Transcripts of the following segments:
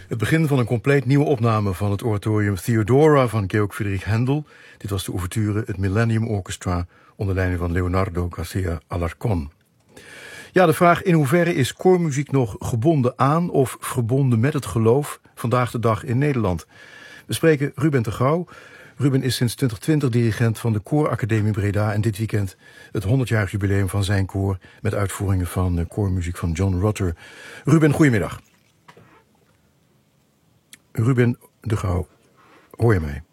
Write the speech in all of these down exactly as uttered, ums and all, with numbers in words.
Het begin van een compleet nieuwe opname van het oratorium Theodora van Georg Friedrich Händel. Dit was de ouverture, het Millennium Orchestra, onder leiding van Leonardo Garcia Alarcón. Ja, de vraag: in hoeverre is koormuziek nog gebonden aan of verbonden met het geloof vandaag de dag in Nederland? We spreken Ruben de Gouw. Ruben is sinds twintig twintig dirigent van de Kooracademie Breda en dit weekend het honderdjarig jubileum van zijn koor met uitvoeringen van koormuziek van John Rutter. Ruben, goedemiddag. Ruben de Gouw, hoor je mij?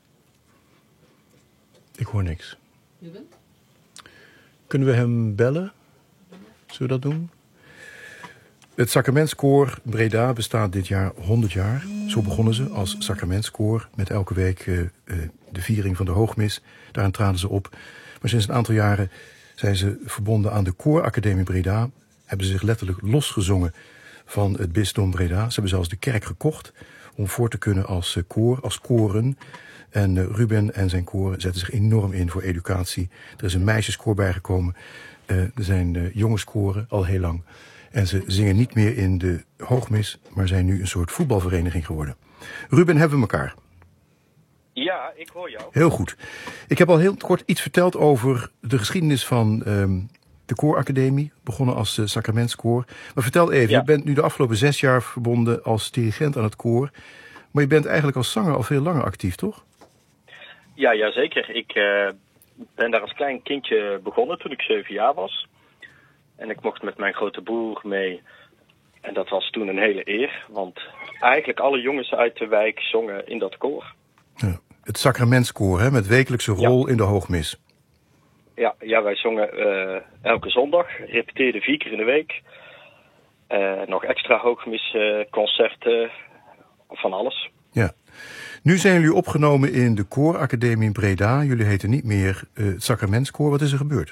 Ik hoor niks. Ruben? Kunnen we hem bellen? Zullen we dat doen? Het Sacramentskoor Breda bestaat dit jaar honderd jaar. Zo begonnen ze als Sacramentskoor met elke week uh, uh, de viering van de hoogmis. Daaraan traden ze op. Maar sinds een aantal jaren zijn ze verbonden aan de Kooracademie Breda. Hebben ze zich letterlijk losgezongen van het bisdom Breda. Ze hebben zelfs de kerk gekocht om voor te kunnen als uh, koor, als koren. En uh, Ruben en zijn koor zetten zich enorm in voor educatie. Er is een meisjeskoor bijgekomen. Uh, er zijn uh, jongenskoren al heel lang. En ze zingen niet meer in de hoogmis, maar zijn nu een soort voetbalvereniging geworden. Ruben, hebben we elkaar? Ja, ik hoor jou. Heel goed. Ik heb al heel kort iets verteld over de geschiedenis van um, de Kooracademie. Begonnen als uh, Sacramentskoor. Maar vertel even, ja. Je bent nu de afgelopen zes jaar verbonden als dirigent aan het koor. Maar je bent eigenlijk als zanger al veel langer actief, toch? Ja, ja zeker. Ik uh, ben daar als klein kindje begonnen toen ik zeven jaar was. En ik mocht met mijn grote broer mee. En dat was toen een hele eer. Want eigenlijk alle jongens uit de wijk zongen in dat koor. Ja, het Sacramentskoor, hè, met wekelijkse rol ja. in de hoogmis. Ja, ja wij zongen uh, elke zondag. Repeteerden vier keer in de week. Uh, nog extra hoogmisconcerten. Uh, van alles. Ja. Nu zijn jullie opgenomen in de Kooracademie Breda. Jullie heten niet meer uh, het Sacramentskoor. Wat is er gebeurd?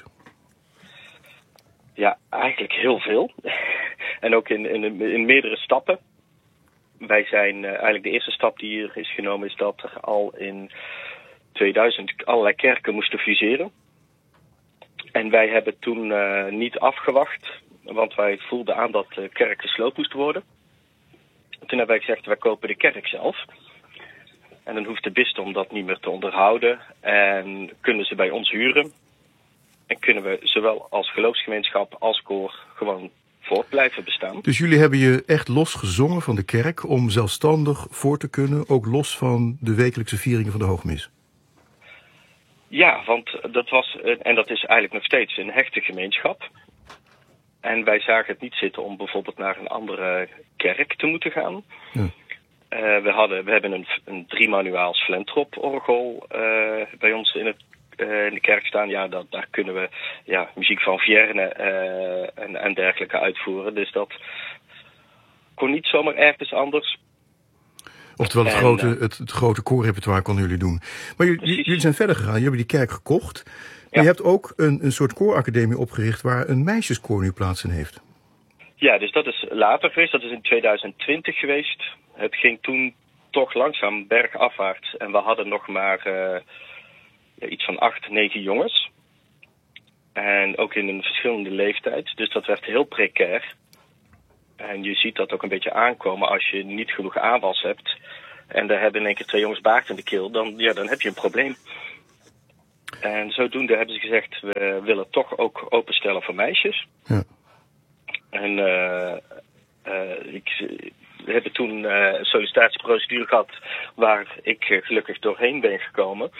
Ja, eigenlijk heel veel. En ook in, in, in meerdere stappen. Wij zijn uh, eigenlijk de eerste stap die hier is genomen is dat er al in tweeduizend allerlei kerken moesten fuseren. En wij hebben toen uh, niet afgewacht, want wij voelden aan dat de kerk gesloopt moest worden. Toen hebben wij gezegd, wij kopen de kerk zelf. En dan hoeft de bisdom dat niet meer te onderhouden en kunnen ze bij ons huren. En kunnen we zowel als geloofsgemeenschap als koor gewoon voort blijven bestaan. Dus jullie hebben je echt losgezongen van de kerk om zelfstandig voor te kunnen, ook los van de wekelijkse vieringen van de hoogmis? Ja, want dat was, en dat is eigenlijk nog steeds een hechte gemeenschap. En wij zagen het niet zitten om bijvoorbeeld naar een andere kerk te moeten gaan. Ja. Uh, we, hadden, we hebben een, een driemanuaals Flentrop-orgel uh, bij ons in het Uh, in de kerk staan, ja, dat, daar kunnen we ja, muziek van Vierne uh, en, en dergelijke uitvoeren. Dus dat kon niet zomaar ergens anders. Oftewel het, en, grote, het, het grote koorrepertoire konden jullie doen. Maar jullie, jullie zijn verder gegaan, jullie hebben die kerk gekocht. Maar ja. Je hebt ook een, een soort kooracademie opgericht waar een meisjeskoor nu plaats in heeft. Ja, dus dat is later geweest. Dat is in tweeduizend twintig geweest. Het ging toen toch langzaam bergafwaarts. En we hadden nog maar Uh, Ja, iets van acht, negen jongens. En ook in een verschillende leeftijd. Dus dat werd heel precair. En je ziet dat ook een beetje aankomen als je niet genoeg aanwas hebt. En daar hebben in één keer twee jongens baard in de keel. Dan, ja, dan heb je een probleem. En zodoende hebben ze gezegd, we willen toch ook openstellen voor meisjes. Ja. En uh, uh, ik, we hebben toen uh, een sollicitatieprocedure gehad waar ik uh, gelukkig doorheen ben gekomen.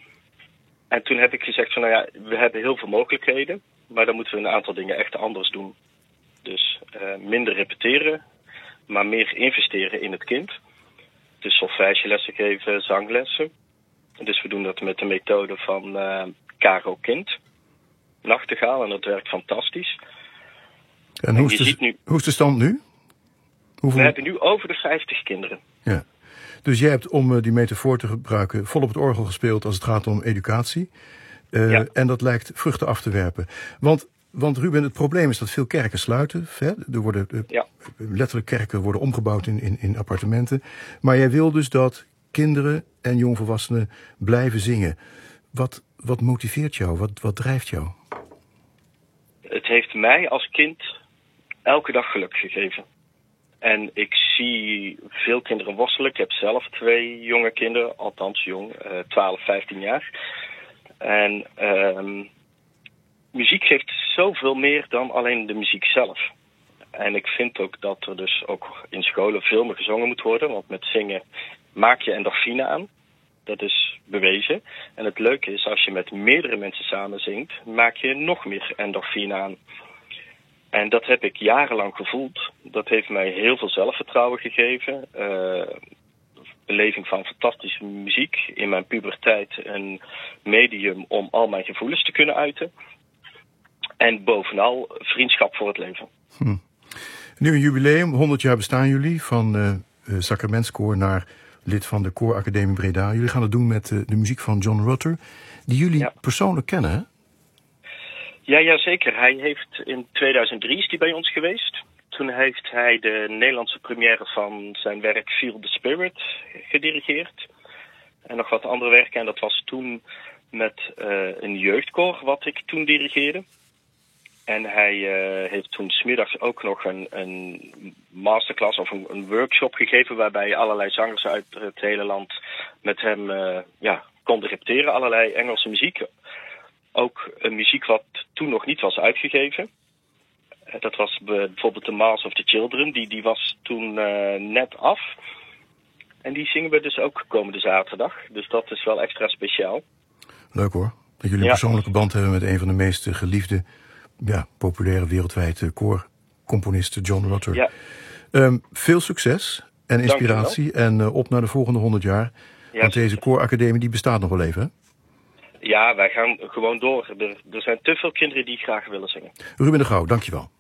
En toen heb ik gezegd van, nou ja, we hebben heel veel mogelijkheden, maar dan moeten we een aantal dingen echt anders doen. Dus uh, minder repeteren, maar meer investeren in het kind. Dus solfègelessen geven, zanglessen. Dus we doen dat met de methode van uh, Caro Kind, Nachtegaal, en dat werkt fantastisch. En, en hoe, is de, nu, hoe is de stand nu? Hoeveel... We hebben nu over de vijftig kinderen. Ja. Dus jij hebt, om die metafoor te gebruiken, vol op het orgel gespeeld als het gaat om educatie. Uh, ja. En dat lijkt vruchten af te werpen. Want, want Ruben, het probleem is dat veel kerken sluiten. Hè? Er worden, uh, ja. Letterlijk kerken worden omgebouwd in, in, in appartementen. Maar jij wil dus dat kinderen en jongvolwassenen blijven zingen. Wat, wat motiveert jou? Wat, wat drijft jou? Het heeft mij als kind elke dag geluk gegeven. En ik zie veel kinderen worstelen. Ik heb zelf twee jonge kinderen, althans jong, uh, twaalf, vijftien jaar. En uh, muziek geeft zoveel meer dan alleen de muziek zelf. En ik vind ook dat er dus ook in scholen veel meer gezongen moet worden. Want met zingen maak je endorfine aan. Dat is bewezen. En het leuke is, als je met meerdere mensen samen zingt, maak je nog meer endorfine aan. En dat heb ik jarenlang gevoeld. Dat heeft mij heel veel zelfvertrouwen gegeven. Uh, beleving van fantastische muziek. In mijn puberteit een medium om al mijn gevoelens te kunnen uiten. En bovenal vriendschap voor het leven. Hm. Nu een jubileum, honderd jaar bestaan jullie. Van uh, uh, Sacramentskoor naar lid van de Kooracademie Breda. Jullie gaan het doen met uh, de muziek van John Rutter. Die jullie ja. persoonlijk kennen, hè? Ja, ja, zeker. Hij heeft in tweeduizend drie is hij bij ons geweest. Toen heeft hij de Nederlandse première van zijn werk Feel the Spirit gedirigeerd. En nog wat andere werken. En dat was toen met uh, een jeugdkoor wat ik toen dirigeerde. En hij uh, heeft toen 's middags ook nog een, een masterclass of een, een workshop gegeven, waarbij allerlei zangers uit het hele land met hem uh, ja, konden repeteren. Allerlei Engelse muziek. Ook een muziek wat toen nog niet was uitgegeven. Dat was bijvoorbeeld The Mass of the Children. Die, die was toen uh, net af. En die zingen we dus ook komende zaterdag. Dus dat is wel extra speciaal. Leuk hoor. Dat jullie een ja. persoonlijke band hebben met een van de meest geliefde, ja, populaire wereldwijd koorcomponisten, John Rutter. Ja. Um, veel succes en inspiratie. En uh, op naar de volgende honderd jaar. Ja, want deze kooracademie die bestaat nog wel even, hè? Ja, wij gaan gewoon door. Er, er zijn te veel kinderen die graag willen zingen. Ruben de Gouw, dankjewel.